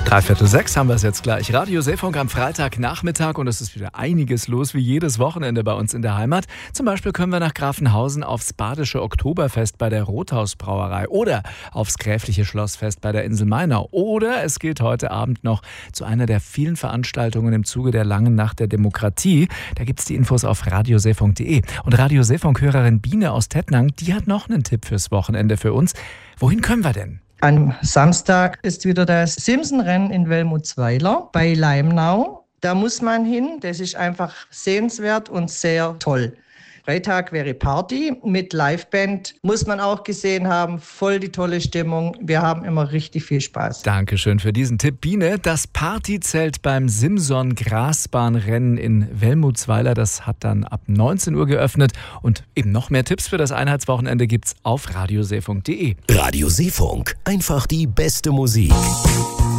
5:45 haben wir es jetzt gleich. Radio Seefunk am Freitagnachmittag und es ist wieder einiges los, wie jedes Wochenende bei uns in der Heimat. Zum Beispiel können wir nach Grafenhausen aufs Badische Oktoberfest bei der Rothaus-Brauerei oder aufs Gräfliche Schlossfest bei der Insel Mainau. Oder es geht heute Abend noch zu einer der vielen Veranstaltungen im Zuge der langen Nacht der Demokratie. Da gibt es die Infos auf radioseefunk.de. Und Radio Seefunk-Hörerin Biene aus Tettnang, die hat noch einen Tipp fürs Wochenende für uns. Wohin können wir denn? Am Samstag ist wieder das Simson-Rennen in Welmutsweiler bei Leimnau. Da muss man hin, das ist einfach sehenswert und sehr toll. Freitag wäre Party mit Liveband, muss man auch gesehen haben, voll die tolle Stimmung. Wir haben immer richtig viel Spaß. Dankeschön für diesen Tipp, Biene. Das Partyzelt beim Simson-Grasbahnrennen in Welmutsweiler, das hat dann ab 19 Uhr geöffnet. Und eben noch mehr Tipps für das Einheitswochenende gibt's auf radioseefunk.de. Radio Seefunk, einfach die beste Musik.